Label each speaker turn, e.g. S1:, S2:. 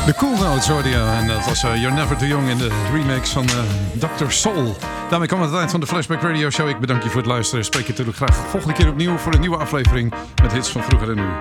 S1: De Cool Notes hoorde je. En dat was You're Never Too Young in de remix van Dr. Soul. Daarmee kwam het eind van de Flashback Radio Show. Ik bedank je voor het luisteren. Spreek je natuurlijk graag volgende keer opnieuw voor een nieuwe aflevering met hits van vroeger en nu.